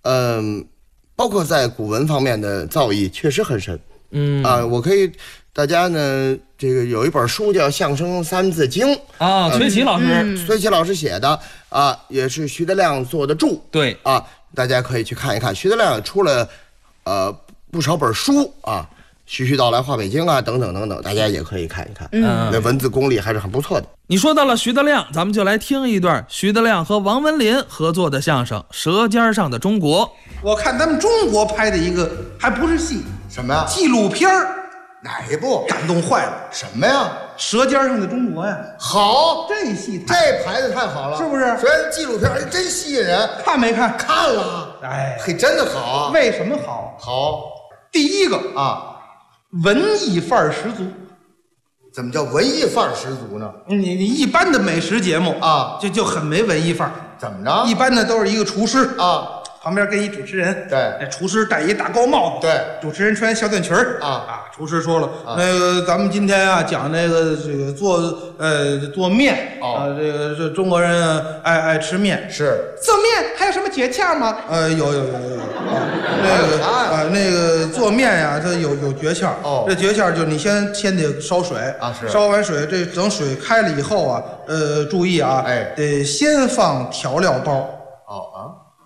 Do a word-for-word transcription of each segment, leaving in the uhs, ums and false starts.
嗯、呃，包括在古文方面的造诣确实很深。 嗯啊，我可以，大家呢，这个有一本书叫《相声三字经》 啊，崔琦老师， 嗯、崔琦老师写的啊，也是徐德亮做的注。 对啊，大家可以去看一看。徐德亮出了呃不少本书啊，徐徐道来话北京啊，等等等等，大家也可以看一看。嗯，那文字功力还是很不错的。 你说到了徐德亮，咱们就来听一段徐德亮和王文林合作的相声《舌尖上的中国》。 我看咱们中国拍的一个还不是戏， 什么呀？ 纪录片儿， 哪一部？ 感动坏了。 什么呀？ 舌尖上的中国呀！ 好， 这戏这牌子太好了， 是不是？ 虽然纪录片还真吸引人， 看没看？ 看了。 哎， 嘿，真的好啊！ 为什么好？ 好， 第一个啊， 文艺范儿十足。 怎么叫文艺范儿十足呢？ 你你一般的美食节目啊， 就就很没文艺范儿。 怎么着？ 一般的都是一个厨师啊。 旁边跟一主持人， 对， 那厨师戴一大高帽子， 对， 主持人穿小短裙儿， 啊啊，厨师说了，啊、那个咱们今天啊讲那个这个做呃做面， 哦、 啊，这个这中国人爱爱吃面， 是做面还有什么诀窍吗？呃，有有有有有，啊，那个啊那个做面呀，它有有诀窍， 哦， 这诀窍就是你先先得烧水啊，是烧完水，这等水开了以后啊，呃，注意啊， 哎， 得先放调料包， 哦啊。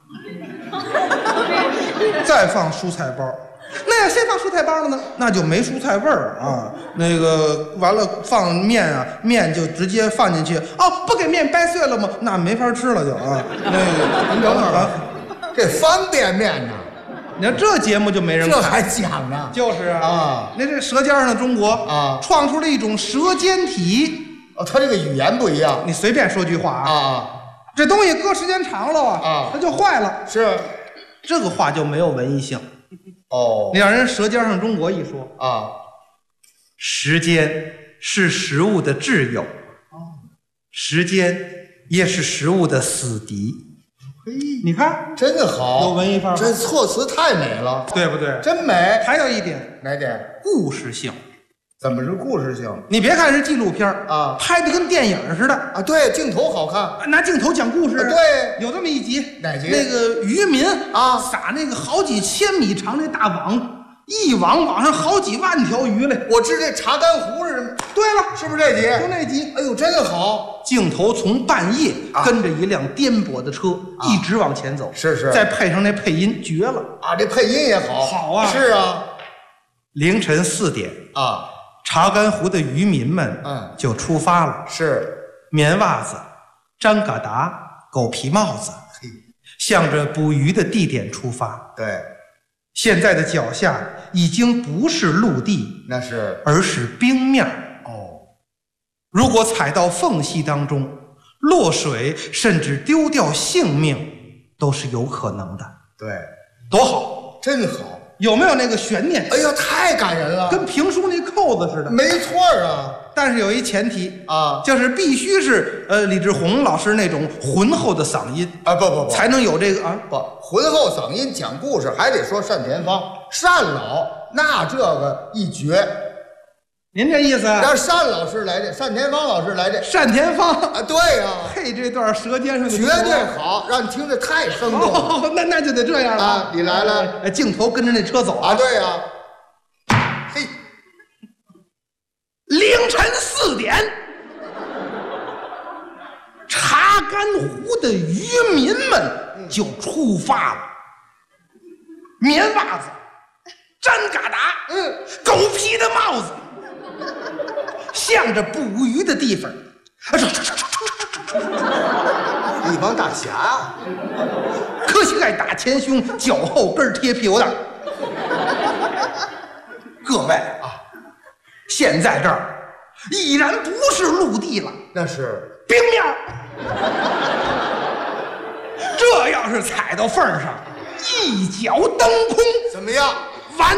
再放蔬菜包，那要先放蔬菜包了呢，那就没蔬菜味儿啊。那个完了放面啊，面就直接放进去。哦，不给面掰碎了吗？那没法吃了就啊。那个您等会儿啊， 这方便面呢？ 你看这节目就没人看， 这还讲呢？ 就是啊。 啊那这舌尖上的中国啊， 创出了一种舌尖体。 哦，他这个语言不一样。 你随便说句话啊， 啊， 这东西搁时间长了啊， 啊， 它就坏了。 是。 这个话就没有文艺性， 哦， 你让人舌尖上中国一说啊， 时间是食物的挚友，时间也是食物的死敌。 嘿， 你看， 真的好， 有文艺范儿， 这措辞太美了， 对不对？ 真美。 还有一点， 哪点？ 故事性。 怎么是故事性？ 你别看是纪录片啊， 拍的跟电影似的啊，对，镜头好看， 拿镜头讲故事。 啊、对， 有这么一集， 哪集？ 那个渔民啊， 撒那个好几千米长那大网，一网网上好几万条鱼来。 我知这查干湖是什么？ 对了， 是不是这集？ 就那集。 哎呦，真的好！ 镜头从半夜、啊、跟着一辆颠簸的车、啊、一直往前走， 是是， 再配上那配音，绝了啊！这配音也好， 好啊， 是啊。 凌晨四点啊。 查干湖的渔民们， 嗯， 就出发了。 是， 棉袜子、粘嘎达、狗皮帽子，向着捕鱼的地点出发。 对， 现在的脚下已经不是陆地， 那是， 而是冰面。 哦， 如果踩到缝隙当中，落水，甚至丢掉性命，都是有可能的。 对， 多好， 真好。 有没有那个悬念？ 哎呀，太感人了， 跟评书那扣子似的。 没错啊， 但是有一前提啊， 就是必须是呃李志宏老师那种浑厚的嗓音啊，不不不， 才能有这个啊不浑厚嗓音讲故事，还得说单田芳、单老，那这个一绝。 您这意思？ 让单老师来这，单田芳老师来这， 单田芳啊，对呀、啊， 配这段舌尖上的绝对好，让你听着太生动了。 哦、那那就得这样了啊！你来了， 呃，镜头跟着那车走啊，对呀、啊。嘿， 凌晨四点，查干湖的渔民们就出发了，棉袜子、粘嘎达、 嗯， 狗皮的帽子。向着捕鱼的地方， 一帮大侠啊， 磕膝盖打前胸，脚后跟贴屁股蛋。各位啊，现在这儿已然不是陆地了， 那是冰面。这要是踩到缝上，一脚蹬空， 怎么样？ 完。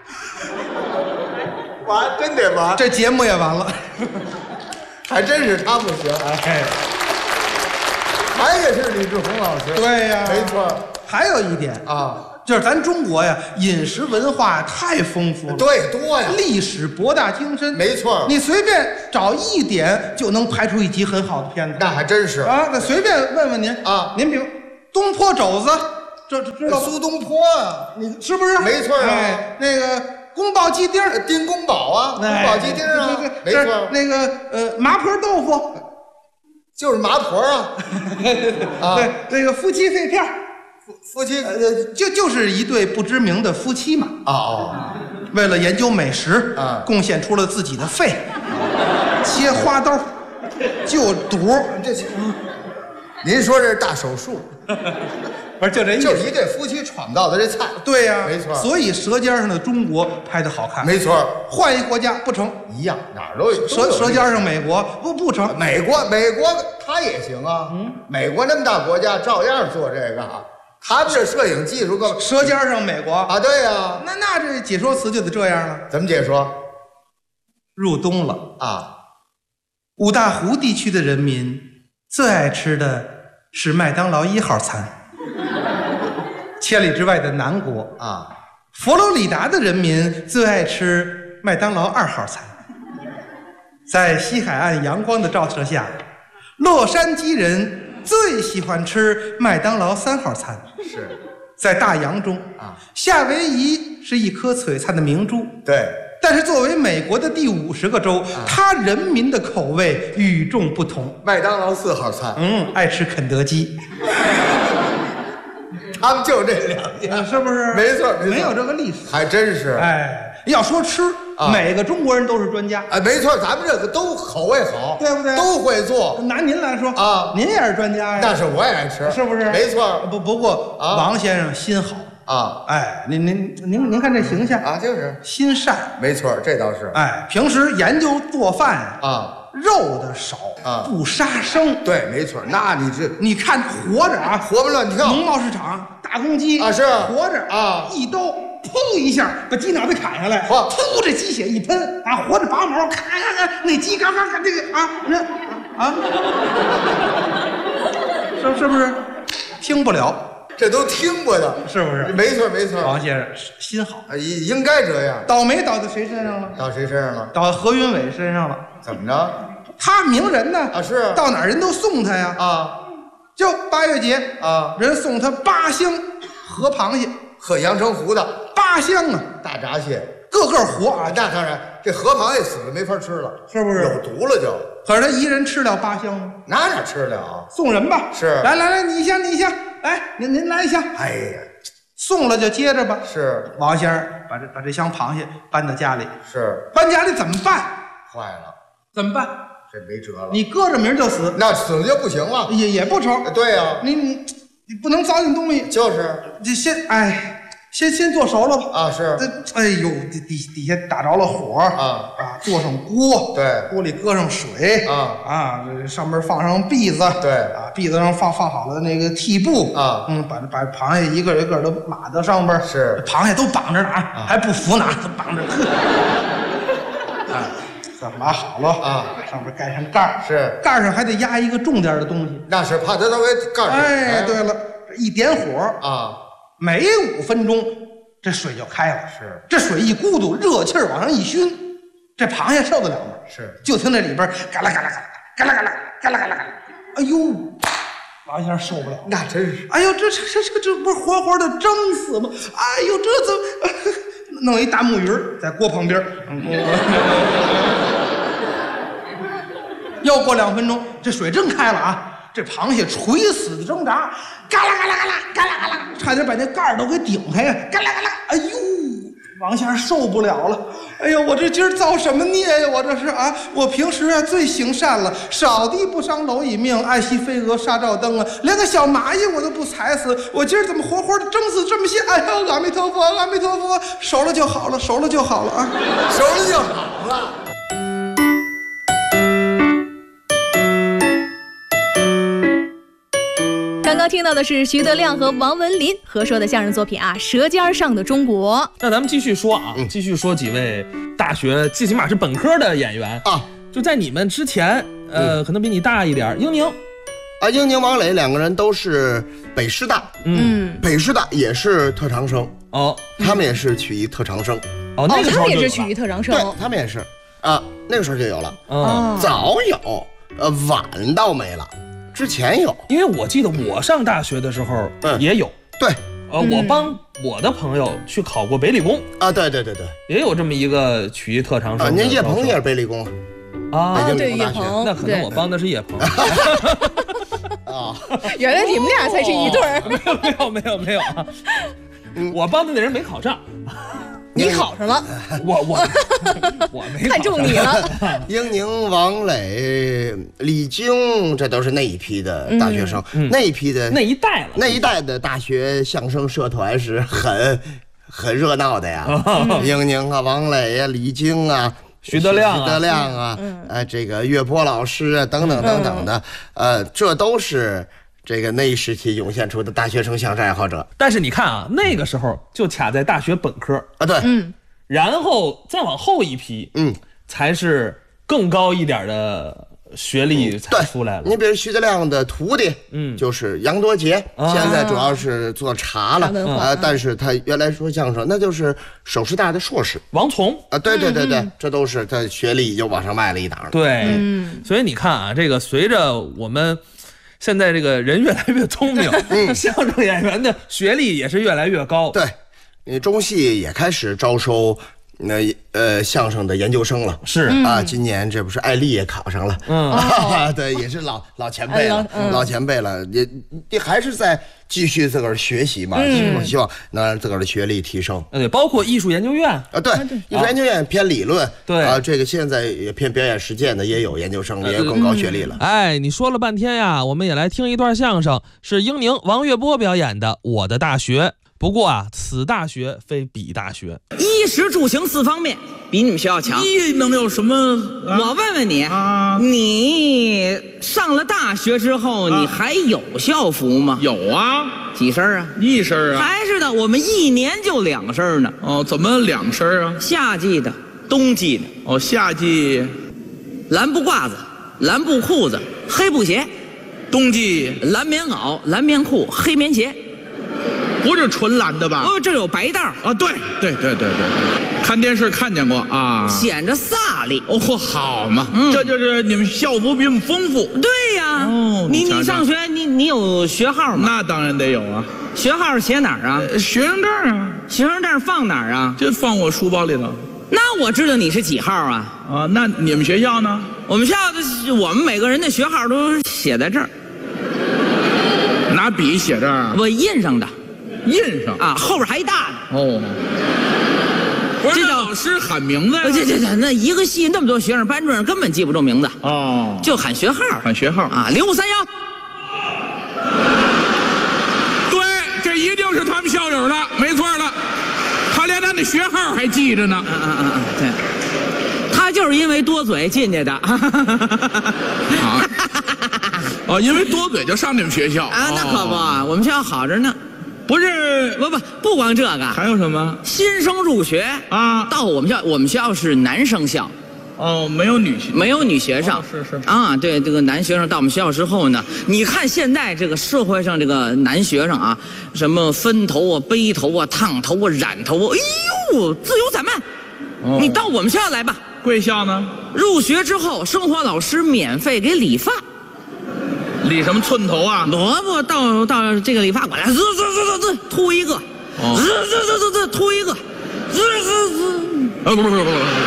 完，真得完， 这节目也完了， 还真是他不行， 哎， 还得是李志宏老师， 对呀， 没错。 还有一点啊， 就是咱中国呀，饮食文化太丰富了， 对，多呀， 历史博大精深， 没错。 你随便找一点就能拍出一集很好的片子， 那还真是啊。那随便问问您啊， 您比如东坡肘子。 这这知道苏东坡啊， 你是不是？ 没错啊。 哎，那个宫保鸡丁， 丁公堡啊，宫保鸡丁啊，没错。 那个呃麻婆豆腐， 就是麻婆啊。 啊，对，那个夫妻肺片， 夫夫妻呃就就是一对不知名的夫妻嘛。 哦哦。 为了研究美食啊， 贡献出了自己的肺，切花刀，就肚， 这您说这是大手术？ 不是就这意思， 就是一对夫妻创造的这菜。 对呀， 没错。 所以《舌尖上的中国》拍的好看。 没错。 换一国家不成， 一样，哪儿都有。 舌舌尖上美国不不成， 美国美国他也行啊。嗯，美国那么大国家照样做这个。他们这摄影技术够。 舌尖上美国啊，对呀。 那那这解说词就得这样了。 怎么解说？ 入冬了啊， 五大湖地区的人民最爱吃的是麦当劳一号餐。千里之外的南国啊， 佛罗里达的人民最爱吃麦当劳二号餐。在西海岸阳光的照射下，洛杉矶人最喜欢吃麦当劳三号餐。 是在大洋中啊， 夏威夷是一颗璀璨的明珠。 对， 但是作为美国的第五十个州，啊、它人民的口味与众不同。 麦当劳四号餐， 嗯，爱吃肯德基。 他们就这两样， 是不是？ 没错，没错， 没有这个历史， 还真是。 哎，要说吃，啊、每个中国人都是专家。 哎，没错，咱们这个都口味好， 对不对？ 都会做。 拿您来说啊， 您也是专家呀。 那是我也爱吃， 是不是？ 没错。 不不过，啊、王先生心好啊。 哎，您您您您看这形象啊，就是心善。 没错，这倒是。 哎，平时研究做饭啊。 肉的少啊， 不杀生。 对，没错。那你这你看活着啊， 活蹦乱跳。 农贸市场大公鸡啊，是活着啊， 一刀噗一下把鸡脑袋砍下来，噗这鸡血一喷啊，活着拔毛，咔咔咔，那鸡嘎嘎嘎这个啊那啊，是是不是？听不了。 这都听过的， 是不是？ 没错，没错。 王先生心好， 应应该这样。 倒霉倒在谁身上了？ 倒谁身上了？ 倒何云伟身上了。 怎么着？ 他名人呢？ 啊，是。 到哪儿人都送他呀。 啊， 就八月节啊， 人送他八箱河螃蟹， 喝阳澄湖的八箱啊， 大闸蟹， 个个活啊。 那当然，这河螃蟹死了没法吃了， 是不是？ 有毒了就。 可是他一人吃了八箱吗？ 哪哪吃得了？ 送人吧。 是。 来来来，你一箱，你一箱。哎，您您来一箱。 哎呀， 送了就接着吧。 是。 王先生把这把这箱螃蟹搬到家里。 是。 搬家里怎么办？ 坏了。 怎么办？ 这没辙了。 你搁着名就死， 那死了就不行了。 也也不成。 对呀、啊。 你你你不能糟践东西。 就是。 这先哎。先先做熟了吧啊，是这哎呦底底底下打着了火啊啊，做上锅， 对， 锅里搁上水啊啊，这上面放上篦子， 对啊，篦子上放放好了那个屉布啊， 嗯，把把螃蟹一个一个都码到上边， 是螃蟹都绑着呢，啊、还不服呢，都绑着，啊，这码好了啊， 上面盖上盖儿， 是盖上还得压一个重点的东西， 那是怕它都给盖上。 哎，对了，一点火啊。 每五分钟，这水就开了。 是， 这水一咕嘟，热气儿往上一熏，这螃蟹受得了吗？ 是， 就听那里边嘎啦嘎啦嘎啦嘎啦嘎啦嘎啦嘎啦嘎啦，哎呦，王先生受不了， 那真是， 哎呦，这这这这这不是活活的蒸死吗？哎呦，这怎么弄一大木鱼在锅旁边？又过两分钟，这水真开了啊！这螃蟹垂死的挣扎，嘎啦嘎啦嘎啦嘎啦嘎啦，差点把那盖儿都给顶开呀！嘎啦嘎啦，哎呦，王先生受不了了！哎呦，我这今儿造什么孽呀？我这是啊！我平时啊最行善了，扫地不伤蝼蚁命，爱惜飞蛾杀照灯啊，连个小蚂蚁我都不踩死，我今儿怎么活活的蒸死这么些？哎呦，阿弥陀佛，阿弥陀佛，熟了就好了，熟了就好了啊， 熟了就好了。 刚刚听到的是徐德亮和王文林合说的相声作品啊，《舌尖上的中国》。 那咱们继续说啊，继续说几位大学最起码是本科的演员啊。 就在你们之前，呃，嗯、可能比你大一点，英宁啊，英宁、王磊两个人都是北师大， 嗯， 北师大也是特长生哦， 他们也是曲艺特长生哦，那个时候他们也是曲艺特长生， 对，他们也是啊，那个时候就有了， 哦， 早有，呃，晚倒没了。之前有， 因为我记得我上大学的时候也有， 对， 呃，我帮我的朋友去考过北理工啊，对对对对， 也有这么一个曲艺特长生。 啊，您叶鹏也是北理工啊， 北京对理工大学。 叶鹏， 那可能我帮的是叶鹏。 啊， 原来你们俩才是一对儿。 没有没有没有没有啊！我帮的那人没考上。 你考上了， 我我我没看中你了。 英宁、王磊、李菁，这都是那一批的大学生， 嗯、 那一批的那一代了， 那一代的大学相声社团是很很热闹的呀。嗯、英宁啊，王磊呀、啊，李菁啊。 徐德亮、啊、 徐德亮啊，嗯、呃，这个岳波老师啊，等等等等的，嗯、呃，这都是这个那一时期涌现出的大学生相声爱好者。 但是你看啊，那个时候就卡在大学本科啊，对， 嗯， 然后再往后一批， 嗯， 才是更高一点的学历才出来了。 你比如徐德亮的徒弟， 嗯， 就是杨多杰， 啊、 现在主要是做茶了， 啊、 呃，但是他原来说相声，那就是首师大的硕士王从啊，对对对对， 嗯、 这都是他学历就往上迈了一档。 对， 嗯， 所以你看啊，这个随着我们现在这个人越来越聪明，嗯，相声演员的学历也是越来越高。 对，你中戏也开始招收。那呃，相声的研究生了， 是啊，今年这不是艾丽也考上了， 嗯， 啊、对，也是老老前辈了， 嗯、 老前辈了，也也还是在继续自个儿学习嘛，嗯、希望能让自个儿的学历提升。 对，包括艺术研究院啊，对，艺术研究院偏理论， 对啊，这个现在也偏表演实践的也有研究生，也有更高学历了。 哎，你说了半天呀，我们也来听一段相声，是英宁、王月波表演的《我的大学》。不过啊，此大学非彼大学， 衣食住行四方面比你们学校强。 你能有什么？ 啊、我问问你啊，你上了大学之后，啊、你还有校服吗？ 有啊， 几身啊？ 一身啊。 还是的，我们一年就两身呢。 哦，怎么两身啊？ 夏季的，冬季的。 哦，夏季蓝布褂子、蓝布裤子、黑布鞋； 冬季蓝棉袄、蓝棉裤、黑棉鞋。 不是纯蓝的吧？ 哦，这有白带啊！对对对对对，看电视看见过啊， 显着飒丽。 哦，好嘛，嗯、这就是你们校服比我们丰富。 对呀，哦，你你上学你你有学号吗？ 那当然得有啊。 学号写哪儿啊？ 呃、学生证啊。 学生证放哪儿啊？ 就放我书包里头。 那我知道你是几号啊？ 啊，那你们学校呢？ 我们学校的我们每个人的学号都写在这儿。 拿笔写这儿？ 我印上的。 印上啊，后边还大呢。 哦，不是，这老师喊名字呀？ 这这这，那一个系那么多学生，班主任根本记不住名字。 哦， 就喊学号， 喊学号啊，零五三幺。 对，这一定是他们校友的，没错了。他连咱的学号还记着呢。 啊啊啊啊！对，他就是因为多嘴进去的。 好。哦，因为多嘴就上你们学校啊？那可不，我们学校好着呢。 不是， 不不，不光这个， 还有什么？ 新生入学啊， 到我们学校，我们学校是男生校， 哦，没有女没有女学生， 哦、是是啊，对，这个男学生到我们学校之后呢，你看现在这个社会上这个男学生啊，什么分头啊、背头啊、烫头啊、染头啊，哎呦，自由散漫。哦、你到我们学校来吧。 贵校呢？ 入学之后，生活老师免费给理发。 理什么寸头啊？ 萝卜到到这个理发馆来，滋滋滋滋滋秃一个，滋滋滋滋滋秃一个，滋滋滋。 啊不不不不不。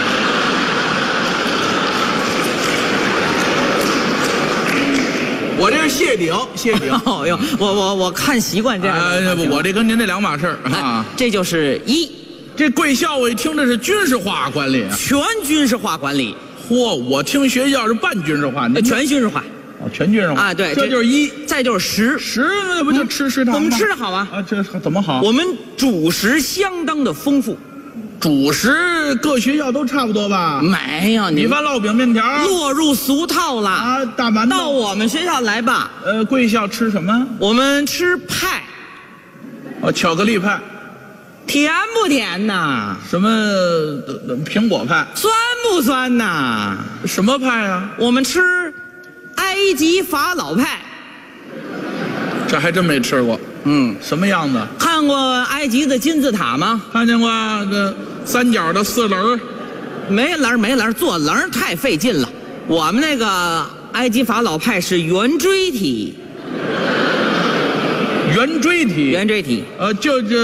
我这是谢顶，谢顶。 哦哟，我我我看习惯这样。 呃，我这跟您这两码事儿啊。 这就是一， 这贵校我一听这是军事化管理， 全军事化管理。 嚯，我听学校是半军事化， 全军事化。 全军上啊，对， 这就是一， 再就是十， 十那不就吃食堂吗？ 我们吃的好啊， 啊，这怎么好？ 我们主食相当的丰富， 主食各学校都差不多吧？ 没有， 米饭、烙饼、面条， 落入俗套了啊！大馒头， 到我们学校来吧。 呃，贵校吃什么？ 我们吃派， 哦，巧克力派， 甜不甜呐？ 什么苹果派？ 酸不酸呐？ 什么派啊？ 我们吃。埃及法老派， 这还真没吃过。嗯，什么样子？ 看过埃及的金字塔吗？ 看见过这三角的四棱， 没棱没棱，做棱太费劲了。我们那个埃及法老派是圆锥体， 圆锥体， 圆锥体。 呃，就这。